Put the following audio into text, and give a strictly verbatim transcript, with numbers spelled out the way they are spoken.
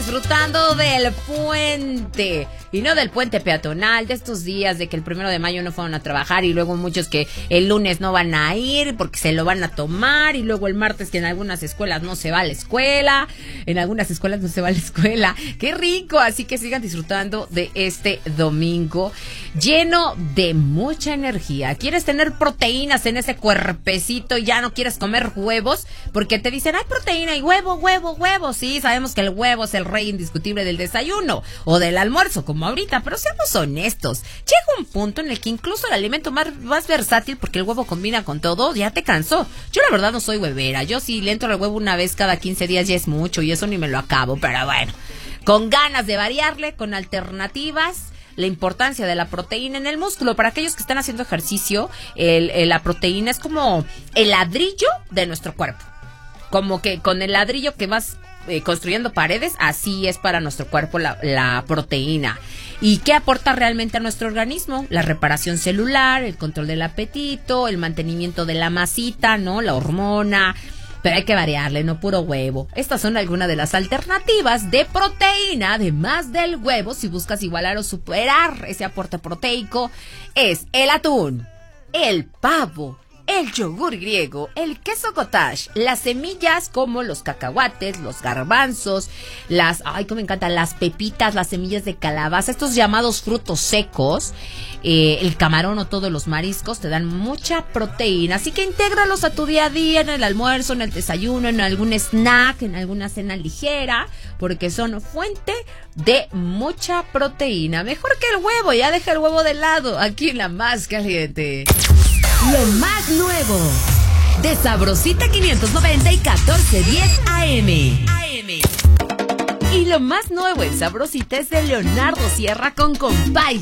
disfrutando del puente. Y no del puente peatonal, de estos días de que el primero de mayo no fueron a trabajar y luego muchos que el lunes no van a ir porque se lo van a tomar y luego el martes que en algunas escuelas no se va a la escuela, en algunas escuelas no se va a la escuela. ¡Qué rico! Así que sigan disfrutando de este domingo lleno de mucha energía. ¿Quieres tener proteínas en ese cuerpecito y ya no quieres comer huevos? Porque te dicen, hay proteína y huevo, huevo, huevo. Sí, sabemos que el huevo es el rey indiscutible del desayuno o del almuerzo, como ahorita, pero seamos honestos. Llega un punto en el que incluso el alimento más, más versátil, porque el huevo combina con todo, ya te cansó. Yo la verdad no soy huevera. Yo si le entro al huevo una vez cada quince días ya es mucho y eso ni me lo acabo, pero bueno, con ganas de variarle, con alternativas. La importancia de la proteína en el músculo. Para aquellos que están haciendo ejercicio, el, el, la proteína es como el ladrillo de nuestro cuerpo. Como que con el ladrillo que vas eh, construyendo paredes, así es para nuestro cuerpo la, la proteína. ¿Y qué aporta realmente a nuestro organismo? La reparación celular, el control del apetito, el mantenimiento de la masita, ¿no? La hormona. Pero hay que variarle, no puro huevo. Estas son algunas de las alternativas de proteína, además del huevo, si buscas igualar o superar ese aporte proteico, es el atún, el pavo, el yogur griego, el queso cottage, las semillas como los cacahuates, los garbanzos, las, ay, cómo me encantan, las pepitas, las semillas de calabaza, estos llamados frutos secos, eh, el camarón o todos los mariscos te dan mucha proteína, así que intégralos a tu día a día, en el almuerzo, en el desayuno, en algún snack, en alguna cena ligera, porque son fuente de mucha proteína, mejor que el huevo. Ya deja el huevo de lado, aquí en La Más Caliente. Lo más nuevo de Sabrosita quinientos noventa y catorce diez A M. Y lo más nuevo en Sabrosita es de Leonardo Sierra con Compay.